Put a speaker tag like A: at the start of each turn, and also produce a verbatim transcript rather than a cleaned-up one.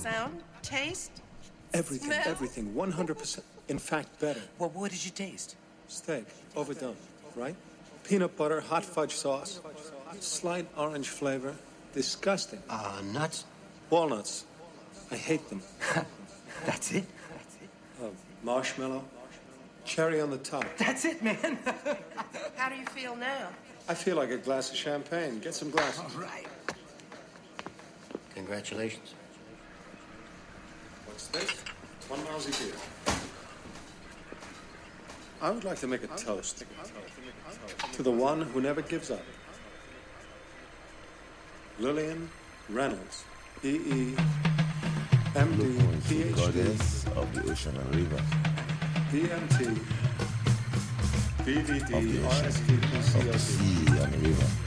A: Sound? Taste?
B: Everything,
A: Smell?
B: everything, one hundred percent. In fact, better.
C: Well, what did you taste?
B: Steak, overdone, right? Peanut butter, hot fudge sauce, slight orange flavor. Disgusting.
C: Uh, nuts?
B: Walnuts. I hate them.
C: That's it?
B: Uh, marshmallow. Cherry on the top.
C: That's it, man.
A: How do you feel now?
B: I feel like a glass of champagne. Get some glasses.
C: All right. Congratulations.
B: What's this? One lousy beer. I would like to make a toast to the one who never gives up. Lillian Reynolds, E E, M D, P H D,
D: Goddess of the ocean and river.
B: P M T, B V D,
D: Of the
B: R
D: ocean,
B: S V P,
D: of the
B: C O D.
D: sea and river.